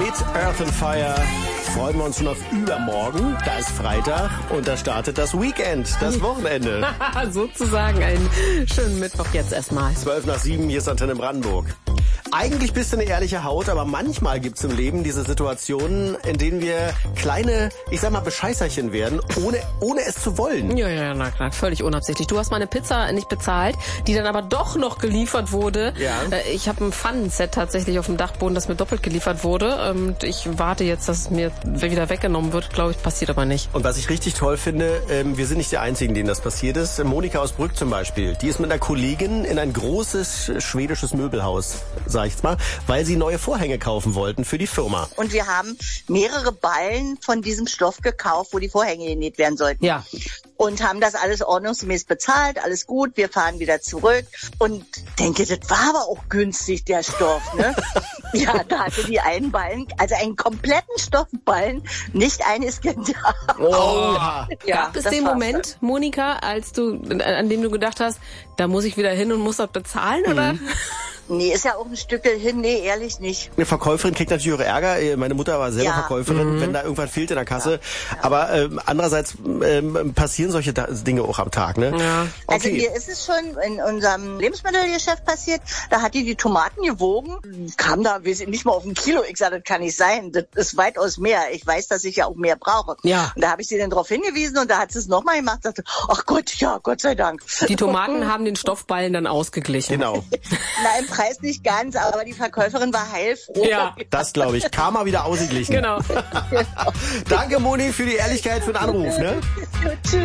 mit Earth and Fire freuen wir uns schon auf übermorgen. Da ist Freitag und da startet das Weekend, das Wochenende. Sozusagen einen schönen Mittwoch jetzt erstmal. 7:12, hier ist Antenne Brandenburg. Eigentlich bist du eine ehrliche Haut, aber manchmal gibt's im Leben diese Situationen, in denen wir kleine, ich sag mal, Bescheißerchen werden, ohne es zu wollen. Ja, na klar, völlig unabsichtlich. Du hast meine Pizza nicht bezahlt, die dann aber doch noch geliefert wurde. Ja. Ich habe ein Pfannenset tatsächlich auf dem Dachboden, das mir doppelt geliefert wurde. Und ich warte jetzt, dass es mir wieder weggenommen wird. Glaube ich, passiert aber nicht. Und was ich richtig toll finde, wir sind nicht die Einzigen, denen das passiert ist. Monika aus Brück zum Beispiel, die ist mit einer Kollegin in ein großes schwedisches Möbelhaus, sag ich jetzt mal, weil sie neue Vorhänge kaufen wollten für die Firma. Und wir haben mehrere Ballen von diesem Stoff gekauft, wo die Vorhänge genäht werden sollten. Ja. Und haben das alles ordnungsgemäß bezahlt, alles gut, wir fahren wieder zurück und denke, das war aber auch günstig, der Stoff, ne? Ja, da hatte die einen Ballen, also einen kompletten Stoffballen, nicht eines Kind. Oh. Gab es den Moment, Monika, an dem du gedacht hast, da muss ich wieder hin und muss das bezahlen, oder? Nee, ist ja auch ein Stückel hin, nee, ehrlich nicht. Eine Verkäuferin kriegt natürlich ihre Ärger. Meine Mutter war selber Verkäuferin, wenn da irgendwas fehlt in der Kasse. Ja. Aber andererseits passieren solche Dinge auch am Tag, ne? Ja. Okay. Also mir ist es schon in unserem Lebensmittelgeschäft passiert, da hat die Tomaten gewogen, kam da, wir sind nicht mal auf ein Kilo. Ich sage, das kann nicht sein, das ist weitaus mehr. Ich weiß, dass ich ja auch mehr brauche. Ja. Und da habe ich sie dann darauf hingewiesen und da hat sie es nochmal gemacht, sagte, ach Gott, ja, Gott sei Dank. Die Tomaten haben den Stoffballen dann ausgeglichen. Genau. Na, im Preis nicht ganz, aber die Verkäuferin war heilfroh. Ja. Das glaube ich. Karma wieder ausgeglichen. Genau. Danke, Moni, für die Ehrlichkeit, für den Anruf, ne? Tschüss.